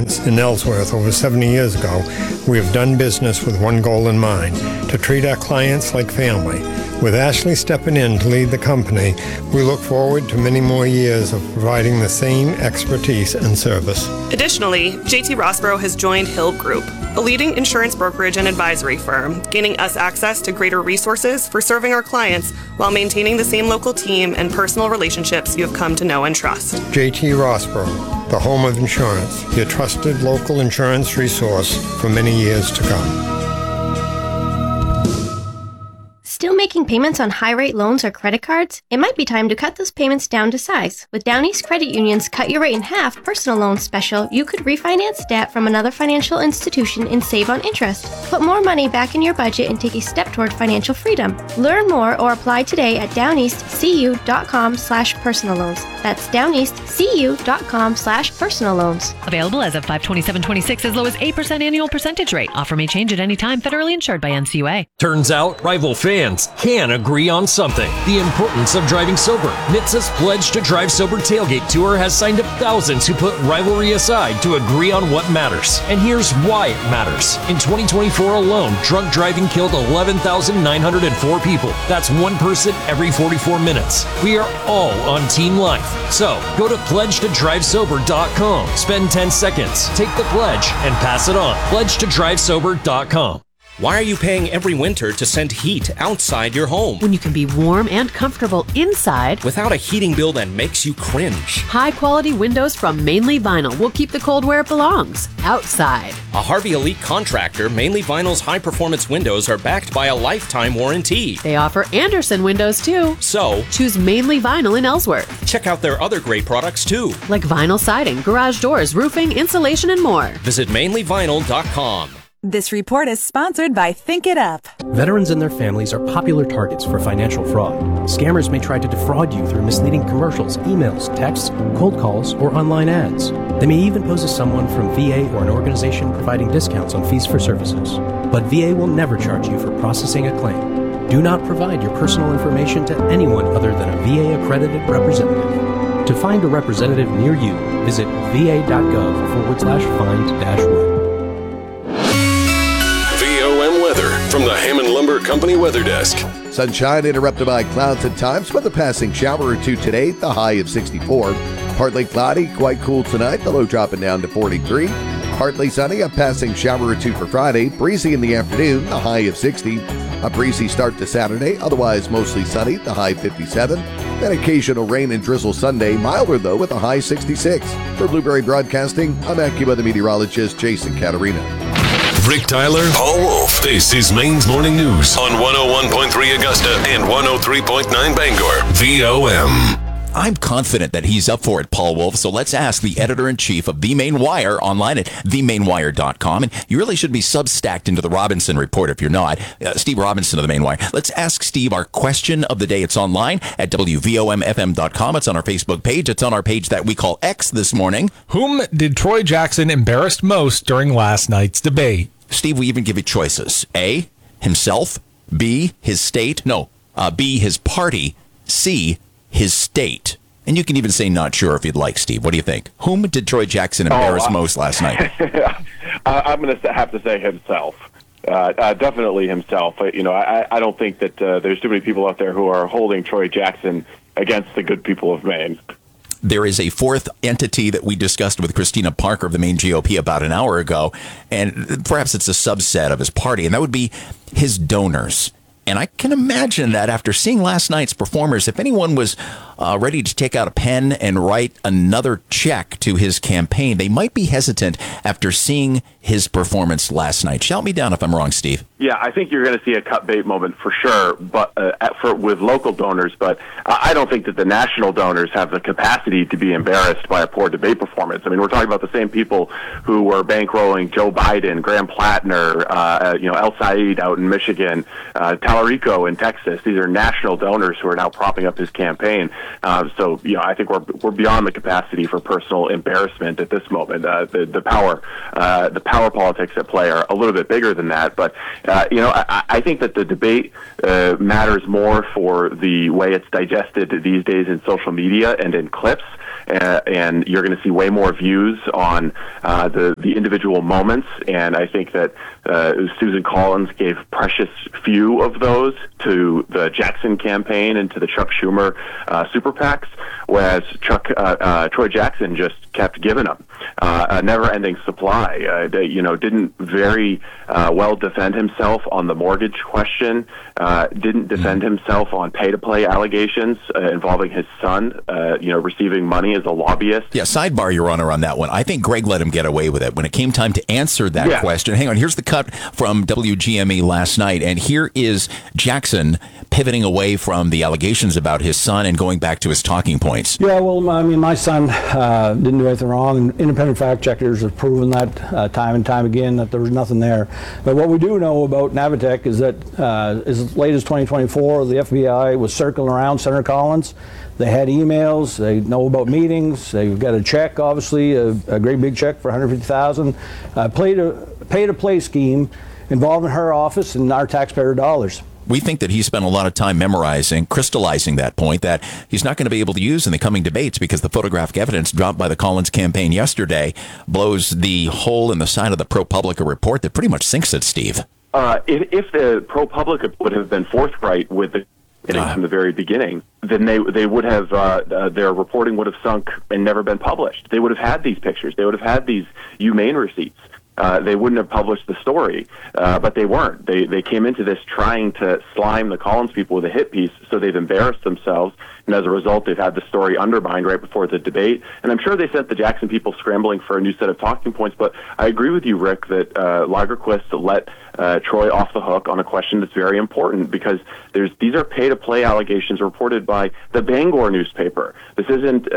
Insurance in Ellsworth over 70 years ago, we have done business with one goal in mind, to treat our clients like family. With Ashley stepping in to lead the company, we look forward to many more years of providing the same expertise and service. Additionally, JT Rossborough has joined Hill Group, a leading insurance brokerage and advisory firm, gaining us access to greater resources for serving our clients while maintaining the same local team and personal relationships you have come to know and trust. JT Rossborough, the home of insurance, your trusted local insurance resource for many years to come. Still making payments on high-rate loans or credit cards? It might be time to cut those payments down to size. With Down East Credit Union's Cut Your Rate in Half personal loan special, you could refinance debt from another financial institution and save on interest. Put more money back in your budget and take a step toward financial freedom. Learn more or apply today at downeastcu.com/personal loans. That's downeastcu.com/personal loans. Available as of 5/27/26 as low as 8% annual percentage rate. Offer may change at any time. Federally insured by NCUA. Turns out rival fans can agree on something. The importance of driving sober. NHTSA's Pledge to Drive Sober Tailgate Tour has signed up thousands who put rivalry aside to agree on what matters. And here's why it matters. In 2024 alone, drunk driving killed 11,904 people. That's one person every 44 minutes. We are all on Team Life. So, go to pledgetodrivesober.com. Spend 10 seconds, take the pledge, and pass it on. Pledgetodrivesober.com. Why are you paying every winter to send heat outside your home when you can be warm and comfortable inside without a heating bill that makes you cringe? High-quality windows from Mainly Vinyl will keep the cold where it belongs, outside. A Harvey Elite contractor, Mainly Vinyl's high-performance windows are backed by a lifetime warranty. They offer Anderson windows, too. So, choose Mainly Vinyl in Ellsworth. Check out their other great products, too. Like vinyl siding, garage doors, roofing, insulation, and more. Visit mainlyvinyl.com. This report is sponsored by Think It Up. Veterans and their families are popular targets for financial fraud. Scammers may try to defraud you through misleading commercials, emails, texts, cold calls, or online ads. They may even pose as someone from VA or an organization providing discounts on fees for services. But VA will never charge you for processing a claim. Do not provide your personal information to anyone other than a VA-accredited representative. To find a representative near you, visit va.gov/find-root. From the Hammond Lumber Company Weather Desk. Sunshine interrupted by clouds at times, with a passing shower or two today, the high of 64. Partly cloudy, quite cool tonight, the low dropping down to 43. Partly sunny, a passing shower or two for Friday. Breezy in the afternoon, the high of 60. A breezy start to Saturday, otherwise mostly sunny, the high 57. Then occasional rain and drizzle Sunday, milder though with a high 66. For Blueberry Broadcasting, I'm AccuWeather meteorologist Jason Caterina. Rick Tyler, Paul Wolf. This is Maine's Morning News on 101.3 Augusta and 103.9 Bangor. VOM. I'm confident that he's up for it, Paul Wolf. So let's ask the editor-in-chief of The Maine Wire online at themainewire.com. And you really should be substacked into the Robinson Report if you're not. Steve Robinson of The Maine Wire. Let's ask Steve our question of the day. It's online at WVOMFM.com. It's on our Facebook page. It's on our page that we call X this morning. Whom did Troy Jackson embarrass most during last night's debate? Steve, we even give you choices. A, himself. B, his state. No, B, his party. C, his state. And you can even say not sure if you'd like, Steve. What do you think? Whom did Troy Jackson embarrass most last night? I'm going to have to say himself. Definitely himself. I don't think that there's too many people out there who are holding Troy Jackson against the good people of Maine. There is a fourth entity that we discussed with Christina Parker of the Maine GOP about an hour ago, and perhaps it's a subset of his party, and that would be his donors. And I can imagine that after seeing last night's performers, if anyone was ready to take out a pen and write another check to his campaign, they might be hesitant after seeing his performance last night. Shout me down if I'm wrong, Steve. Yeah, I think you're going to see a cut bait moment for sure, but with local donors. But I don't think that the national donors have the capacity to be embarrassed by a poor debate performance. I mean, we're talking about the same people who were bankrolling Joe Biden, Graham Plattner, El Said out in Michigan, Tallarico in Texas. These are national donors who are now propping up his campaign. So I think we're beyond the capacity for personal embarrassment at this moment. The power politics at play are a little bit bigger than that. But I think that the debate matters more for the way it's digested these days in social media and in clips, and you're going to see way more views on the individual moments. And I think that Susan Collins gave precious few of those to the Jackson campaign and to the Chuck Schumer super PACs, whereas Troy Jackson just kept giving them a never-ending supply. Didn't very well defend himself on the mortgage question, didn't defend himself on pay-to-play allegations involving his son, receiving money as a lobbyist. Yeah, sidebar, Your Honor, on that one. I think Greg let him get away with it. When it came time to answer that question, hang on, here's the cut from WGME last night, and here is Jackson pivoting away from the allegations about his son and going back to his talking points. Yeah, well, I mean, my son didn't do anything wrong, and independent fact checkers have proven that time and time again that there was nothing there. But what we do know about Navitech is that as late as 2024, the FBI was circling around Senator Collins. They had emails. They know about meetings. They've got a check, obviously, a great big check for $150,000. Pay-to-play scheme involving her office and our taxpayer dollars. We think that he spent a lot of time memorizing, crystallizing that point that he's not going to be able to use in the coming debates because the photographic evidence dropped by the Collins campaign yesterday blows the hole in the side of the ProPublica report that pretty much sinks it, Steve. If the ProPublica would have been forthright with the from the very beginning, then they would have their reporting would have sunk and never been published. They would have had these pictures. They would have had these humane receipts. They wouldn't have published the story, but they weren't. They came into this trying to slime the Collins people with a hit piece, so they've embarrassed themselves, and as a result, they've had the story undermined right before the debate. And I'm sure they sent the Jackson people scrambling for a new set of talking points, but I agree with you, Rick, that Lagerquist let Troy off the hook on a question that's very important because these are pay-to-play allegations reported by the Bangor newspaper. This isn't,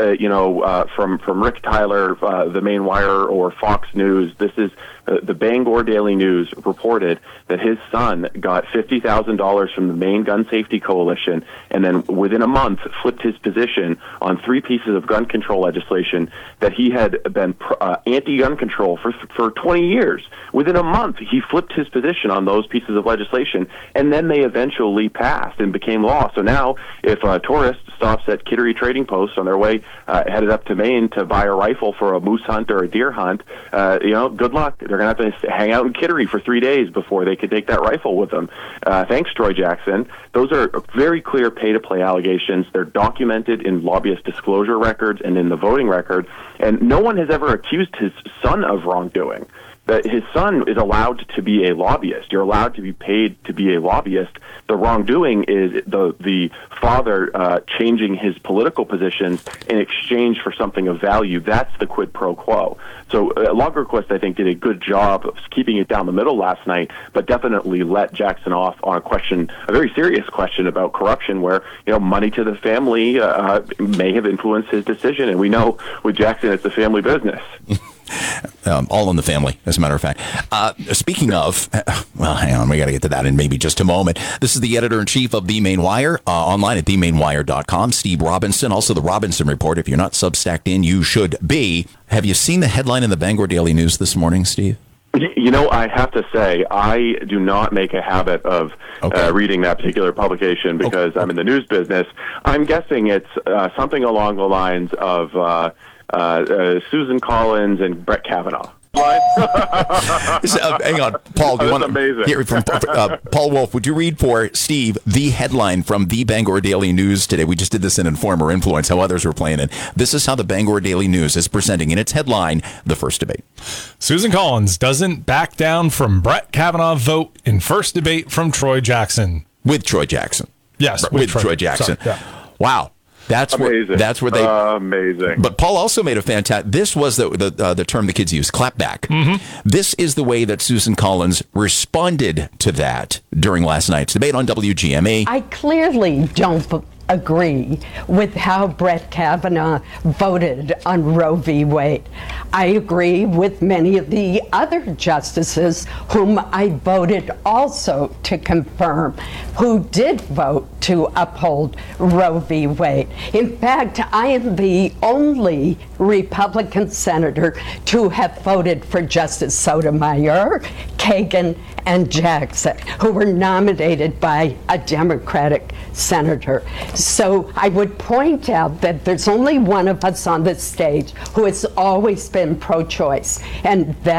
from Rick Tyler, the Maine Wire, or Fox News. This is the Bangor Daily News reported that his son got $50,000 from the Maine Gun Safety Coalition and then within a month flipped his position on 3 pieces of gun control legislation that he had been anti-gun control for 20 years. Within a month, he flipped his position on those pieces of legislation, and then they eventually passed and became law. So now, if a tourist stops at Kittery Trading Post on their way headed up to Maine to buy a rifle for a moose hunt or a deer hunt, good luck. They're going to have to hang out in Kittery for 3 days before they could take that rifle with them. Thanks, Troy Jackson. Those are very clear pay-to-play allegations. They're documented in lobbyist disclosure records and in the voting record, and no one has ever accused his son of wrongdoing. That his son is allowed to be a lobbyist. You're allowed to be paid to be a lobbyist. The wrongdoing is the father changing his political positions in exchange for something of value. That's the quid pro quo. So Lagerquist, I think, did a good job of keeping it down the middle last night, but definitely let Jackson off on a very serious question about corruption where, money to the family may have influenced his decision. And we know with Jackson, it's a family business. All in the family, as a matter of fact. Speaking of, well, hang on, we got to get to that in maybe just a moment. This is the editor-in-chief of The Maine Wire, online at themainewire.com, Steve Robinson, also the Robinson Report. If you're not Substacked in, you should be. Have you seen the headline in the Bangor Daily News this morning, Steve? I have to say, I do not make a habit of reading that particular publication because I'm in the news business. I'm guessing it's something along the lines of Susan Collins and Brett Kavanaugh. Hang on, Paul. Do you want to hear from Paul Wolf? Would you read for Steve the headline from the Bangor Daily News today? We just did this in Informer Influence, how others were playing it. This is how the Bangor Daily News is presenting in its headline the first debate. Susan Collins doesn't back down from Brett Kavanaugh vote in first debate from Troy Jackson. With Troy Jackson. Yes, with Troy Jackson. Sorry, yeah. Wow. That's where they amazing. But Paul also made a fantastic. This was the term the kids use, clapback. Mm-hmm. This is the way that Susan Collins responded to that during last night's debate on WGME. I clearly don't agree with how Brett Kavanaugh voted on Roe v. Wade. I agree with many of the other justices whom I voted also to confirm, who did vote to uphold Roe v. Wade. In fact, I am the only Republican senator to have voted for Justice Sotomayor, Kagan, and Jackson, who were nominated by a Democratic senator. So I would point out that there's only one of us on the stage who has always been pro-choice, and that